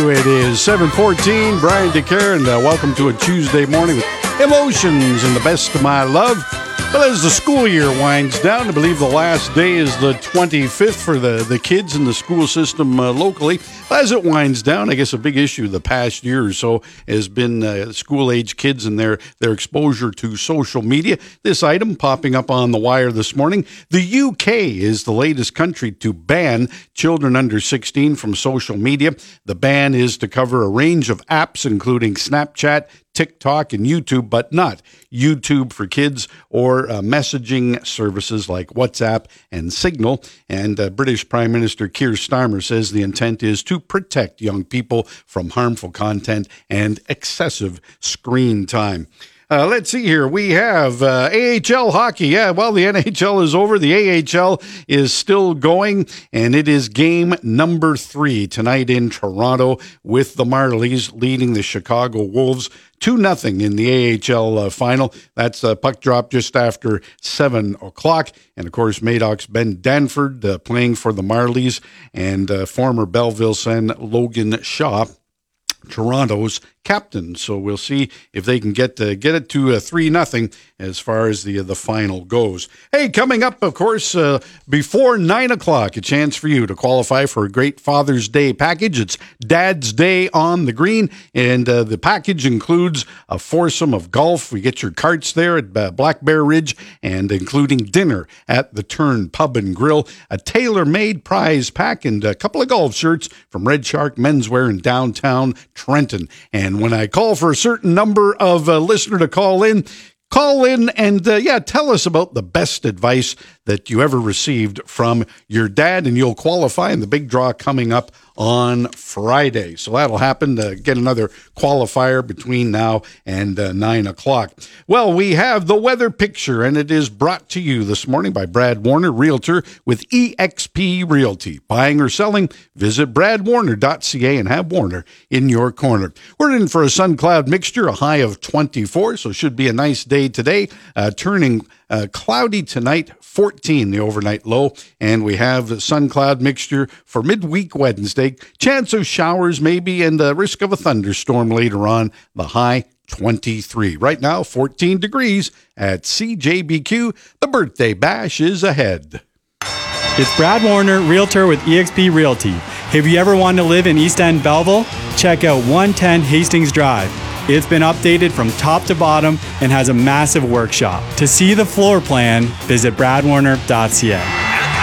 you. It is 7:14. Brian DeCare, and welcome to a Tuesday morning with emotions and the best of my love. Well, as the school year winds down, I believe the last day is the 25th for the kids in the school system locally. As it winds down, I guess a big issue the past year or so has been school-age kids and their exposure to social media. This item popping up on the wire this morning. The UK is the latest country to ban children under 16 from social media. The ban is to cover a range of apps, including Snapchat, TikTok, and YouTube, but not YouTube for kids or messaging services like WhatsApp and Signal. And British Prime Minister Keir Starmer says the intent is to protect young people from harmful content and excessive screen time. Let's see here. We have AHL hockey. Yeah, well, the NHL is over. The AHL is still going, and it is game number 3 tonight in Toronto with the Marlies leading the Chicago Wolves 2-0 in the AHL final. That's a puck drop just after 7 o'clock. And, of course, Madoc's Ben Danford playing for the Marlies, and former Belleville Sen Logan Shaw, Toronto's captain. So we'll see if they can get it to 3-0 as far as the final goes. Hey, coming up, of course, before 9 o'clock, a chance for you to qualify for a great Father's Day package. It's Dad's Day on the Green, and the package includes a foursome of golf. We get your carts there at Black Bear Ridge, and including dinner at the Turn Pub and Grill, a tailor-made prize pack, and a couple of golf shirts from Red Shark Menswear in downtown Trenton. And when I call for a certain number of listener to call in and, tell us about the best advice that you ever received from your dad, and you'll qualify in the big draw coming up on Friday. So that'll happen to get another qualifier between now and 9 o'clock. Well, we have the weather picture, and it is brought to you this morning by Brad Warner, Realtor with eXp Realty. Buying or selling, visit bradwarner.ca and have Warner in your corner. We're in for a sun-cloud mixture, a high of 24, so should be a nice day today, turning cloudy tonight, 14 the overnight low, and we have the sun-cloud mixture for midweek Wednesday. Chance of showers maybe, and the risk of a thunderstorm later on, the high 23. Right now, 14 degrees at CJBQ. The birthday bash is ahead. It's Brad Warner, Realtor with eXp Realty. Have you ever wanted to live in East End, Belleville? Check out 110 Hastings Drive. It's been updated from top to bottom and has a massive workshop. To see the floor plan, visit bradwarner.ca.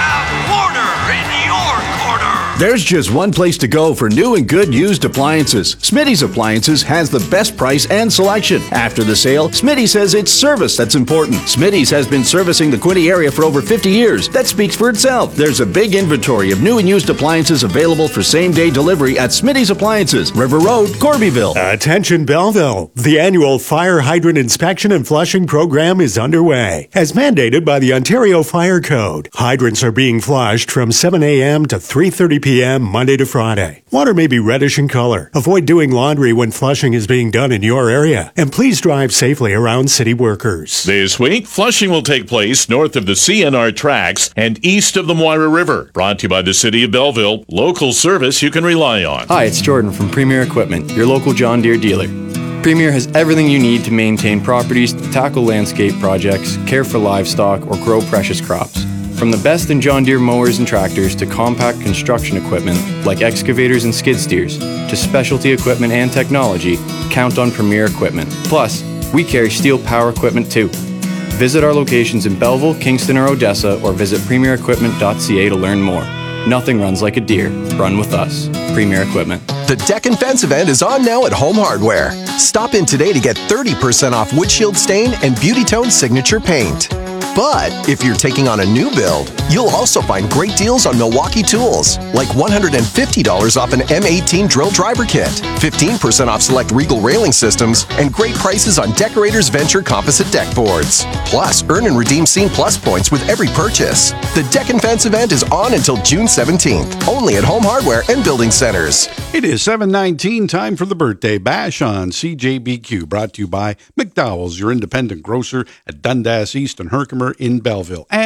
There's just one place to go for new and good used appliances. Smitty's Appliances has the best price and selection. After the sale, Smitty says it's service that's important. Smitty's has been servicing the Quinte area for over 50 years. That speaks for itself. There's a big inventory of new and used appliances available for same-day delivery at Smitty's Appliances, River Road, Corbyville. Attention Belleville. The annual fire hydrant inspection and flushing program is underway. As mandated by the Ontario Fire Code, hydrants are being flushed from 7 a.m. to 3:30 p.m. Monday to Friday. Water may be reddish in color. Avoid doing laundry when flushing is being done in your area. And please drive safely around city workers. This week, flushing will take place north of the CNR tracks and east of the Moira River. Brought to you by the City of Belleville. Local service you can rely on. Hi, it's Jordan from Premier Equipment, your local John Deere dealer. Premier has everything you need to maintain properties, tackle landscape projects, care for livestock, or grow precious crops. From the best in John Deere mowers and tractors to compact construction equipment like excavators and skid steers to specialty equipment and technology, count on Premier Equipment. Plus, we carry steel power equipment too. Visit our locations in Belleville, Kingston, or Odessa, or visit premierequipment.ca to learn more. Nothing runs like a Deere. Run with us. Premier Equipment. The Deck and Fence event is on now at Home Hardware. Stop in today to get 30% off windshield stain and Beauty Tone signature paint. But if you're taking on a new build, you'll also find great deals on Milwaukee tools, like $150 off an M18 drill driver kit, 15% off select Regal railing systems, and great prices on Decorators Venture composite deck boards. Plus, earn and redeem Scene Plus points with every purchase. The Deck and Fence event is on until June 17th, only at Home Hardware and Building Centers. It is 7:19, time for the birthday bash on CJBQ, brought to you by McDowell's, your independent grocer at Dundas East and Herkimer in Belleville.